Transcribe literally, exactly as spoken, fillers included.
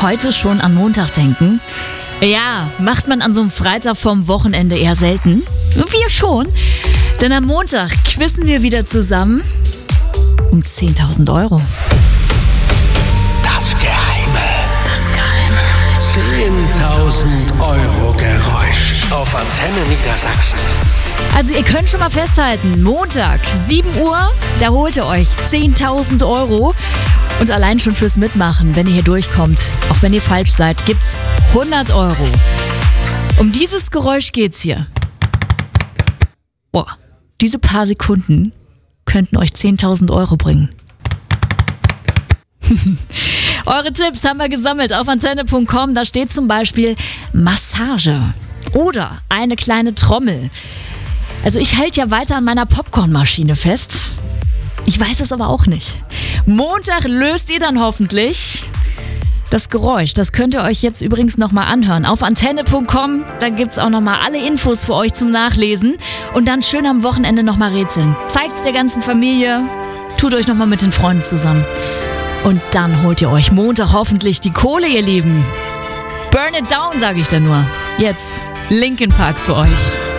heute schon an Montag denken? Ja, macht man an so einem Freitag vorm Wochenende eher selten. Wir schon, denn am Montag quizzen wir wieder zusammen um zehntausend Euro. Das Geheime. Das Geheime. zehntausend Euro Geräusch auf Antenne Niedersachsen. Also ihr könnt schon mal festhalten, Montag, sieben Uhr, da holt ihr euch zehntausend Euro. Und allein schon fürs Mitmachen, wenn ihr hier durchkommt, auch wenn ihr falsch seid, gibt's hundert Euro. Um dieses Geräusch geht's hier. Boah, diese paar Sekunden könnten euch zehntausend Euro bringen. Eure Tipps haben wir gesammelt auf antenne punkt com. Da steht zum Beispiel Massage oder eine kleine Trommel. Also ich halte ja weiter an meiner Popcornmaschine fest. Ich weiß es aber auch nicht. Montag löst ihr dann hoffentlich das Geräusch. Das könnt ihr euch jetzt übrigens nochmal anhören. Auf antenne punkt com, da gibt's auch nochmal alle Infos für euch zum Nachlesen. Und dann schön am Wochenende nochmal rätseln. Zeigt's der ganzen Familie. Tut euch nochmal mit den Freunden zusammen. Und dann holt ihr euch Montag hoffentlich die Kohle, ihr Lieben. Burn it down, sage ich da nur. Jetzt Linkin Park für euch.